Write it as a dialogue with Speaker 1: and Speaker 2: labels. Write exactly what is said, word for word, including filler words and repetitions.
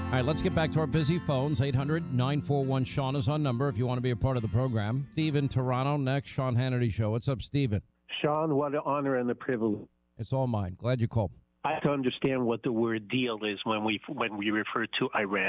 Speaker 1: All right, let's get back to our busy phones. eight hundred nine four one Sean is on number if you want to be a part of the program. Steve in Toronto next. Sean Hannity Show. What's up, Steven?
Speaker 2: Sean, what an honor and a privilege.
Speaker 1: It's all mine. Glad you called.
Speaker 2: I have to understand what the word deal is when we when we refer to Iran.